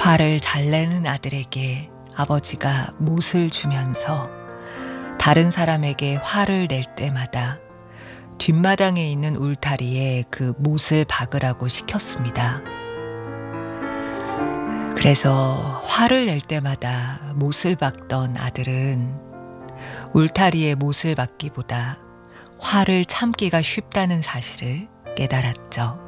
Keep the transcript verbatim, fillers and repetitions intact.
화를 잘 내는 아들에게 아버지가 못을 주면서 다른 사람에게 화를 낼 때마다 뒷마당에 있는 울타리에 그 못을 박으라고 시켰습니다. 그래서 화를 낼 때마다 못을 박던 아들은 울타리에 못을 박기보다 화를 참기가 쉽다는 사실을 깨달았죠.